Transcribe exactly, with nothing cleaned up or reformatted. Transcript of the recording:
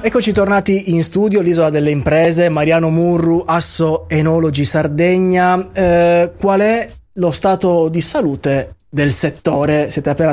Eccoci tornati in studio, l'Isola delle Imprese, Mariano Murru, Asso Enologi Sardegna. Eh, qual è lo stato di salute del settore? Siete appena